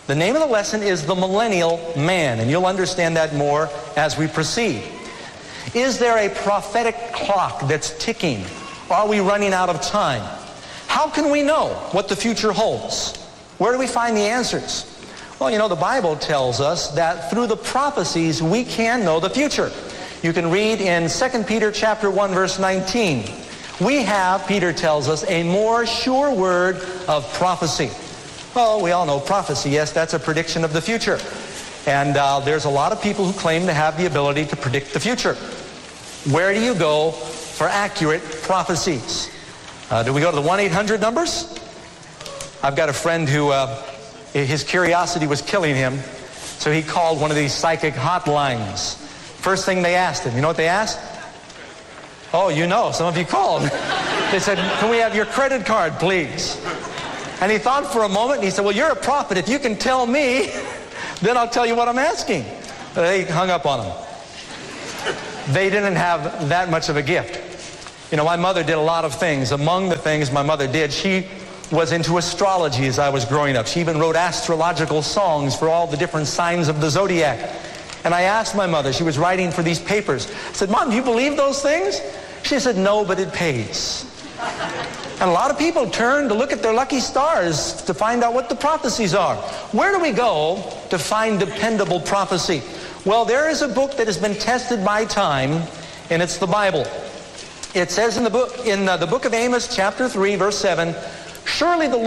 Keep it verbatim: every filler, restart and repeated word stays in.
The name of the lesson is the millennial man, and you'll understand that more as we proceed. Is there a prophetic clock that's ticking? Are we running out of time? How can we know what the future holds? Where do we find the answers? Well, you know, the Bible tells us that through the prophecies we can know the future. You can read in Second Peter chapter one, verse nineteen. We have, Peter tells us, a more sure word of prophecy. Well, we all know prophecy. Yes, that's a prediction of the future. And uh, there's a lot of people who claim to have the ability to predict the future. Where do you go for accurate prophecies? Uh, do we go to the one eight hundred numbers? I've got a friend who, uh, his curiosity was killing him, so he called one of these psychic hotlines. First thing they asked him, you know what they asked? Oh, you know, some of you called. They said, can we have your credit card, please? And he thought for a moment, and he said, well, you're a prophet. If you can tell me, then I'll tell you what I'm asking. They hung up on him. They didn't have that much of a gift. You know, my mother did a lot of things. Among the things my mother did, she was into astrology as I was growing up. She even wrote astrological songs for all the different signs of the zodiac. And I asked my mother, she was writing for these papers. I said, Mom, do you believe those things? She said, no, but it pays. And a lot of people turn to look at their lucky stars to find out what the prophecies are. Where do we go to find dependable prophecy? Well, there is a book that has been tested by time, and it's the Bible. It says in the book, in uh, the book of Amos, chapter three, verse seven, surely the